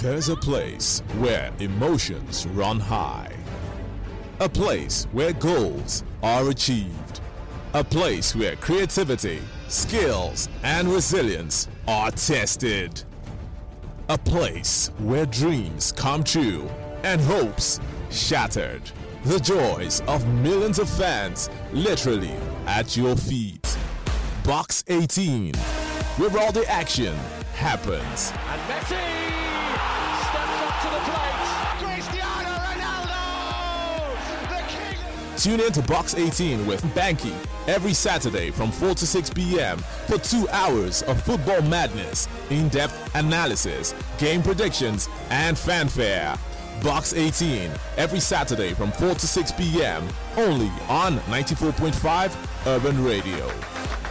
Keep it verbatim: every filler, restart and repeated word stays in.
There's a place where emotions run high. A place where goals are achieved. A place where creativity, skills, and resilience are tested. A place where dreams come true and hopes shattered. The joys of millions of fans literally at your feet. Box eighteen, where all the action happens. And Messi steps up to the plate. Cristiano Ronaldo, the king. Tune in to Box eighteen with Banky every Saturday from four to six p.m. for two hours of football madness, in-depth analysis, game predictions, and fanfare. Box eighteen every Saturday from four to six p.m. only on ninety-four point five Urban Radio.